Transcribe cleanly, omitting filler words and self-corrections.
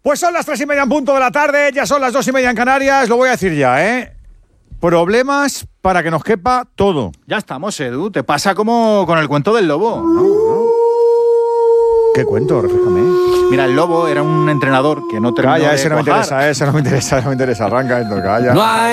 Pues son las 3:30 en punto de la tarde, ya son las 2:30 en Canarias, lo voy a decir ya, Problemas para que nos quepa todo. Ya estamos, Edu. Te pasa como con el cuento del lobo, ¿no? ¿Qué cuento? Refrescame. Mira, el lobo era un entrenador que no terminó Calla, de ese no me cuajar. interesa, ese no me interesa, arranca esto, calla. No hay